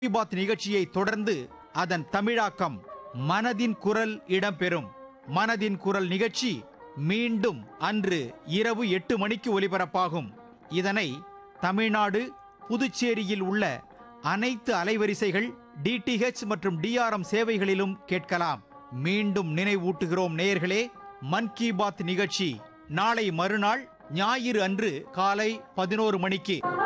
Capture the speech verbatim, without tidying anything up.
கி பாத் நிகழ்ச்சியை தொடர்ந்து அதன் தமிழாக்கம் மனதின் குரல் இடம்பெறும். மனதின் குரல் நிகழ்ச்சி மீண்டும் அன்று இரவு எட்டு மணிக்கு ஒலிபரப்பாகும். இதனை தமிழ்நாடு, புதுச்சேரியில் உள்ள அனைத்து அலைவரிசைகள், டிடிஹெச் மற்றும் டிஆர்எம் சேவைகளிலும் கேட்கலாம். மீண்டும் நினைவூட்டுகிறோம் நேயர்களே, மன் கி பாத் நிகழ்ச்சி நாளை மறுநாள் ஞாயிறு அன்று காலை பதினோரு மணிக்கு.